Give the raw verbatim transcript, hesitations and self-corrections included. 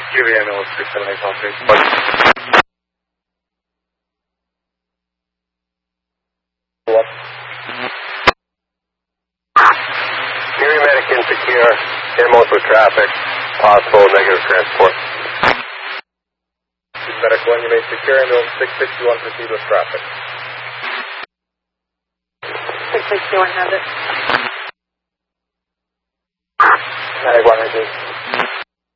Q V M six seven eight one three. What? Erie Medic insecure, inmost with traffic, possible negative transport. Medic one, you may secure ambulance six sixty-one, proceed with traffic. six sixty-one has it. Medic one, I